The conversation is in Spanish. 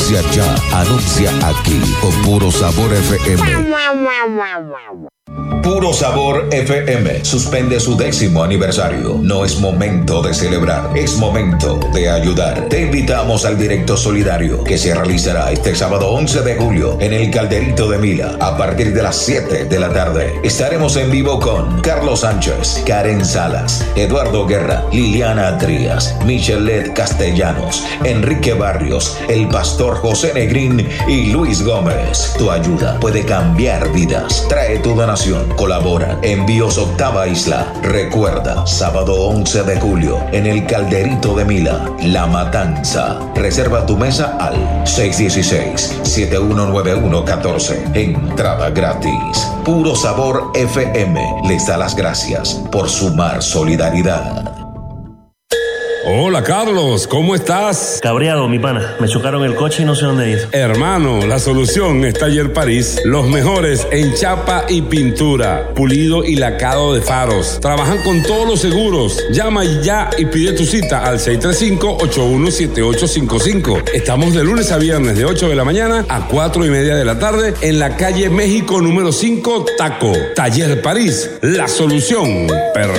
Anuncia ya, anuncia aquí con Puro Sabor FM. Puro Sabor FM suspende su 10º aniversario. No es momento de celebrar, es momento de ayudar. Te invitamos al directo solidario que se realizará este sábado 11 de julio en el Calderito de Mila a partir de las 7 de la tarde. Estaremos en vivo con Carlos Sánchez, Karen Salas, Eduardo Guerra, Liliana Trías, Michelet Castellanos, Enrique Barrios, el pastor José Negrín y Luis Gómez. Tu ayuda puede cambiar vidas. Trae tu donación. Colabora. Envíos Octava Isla. Recuerda, sábado 11 de julio en el Calderito de Mila, La Matanza. Reserva tu mesa al 616-719114. Entrada gratis. Puro Sabor FM les da las gracias por sumar solidaridad. Hola Carlos, ¿cómo estás? Cabreado, mi pana. Me chocaron el coche y no sé dónde ir. Hermano, la solución es Taller París. Los mejores en chapa y pintura, pulido y lacado de faros. Trabajan con todos los seguros. Llama ya y pide tu cita al 635-817855. Estamos de lunes a viernes de 8 de la mañana a 4:30 de la tarde en la calle México número 5, Taco. Taller París, la solución.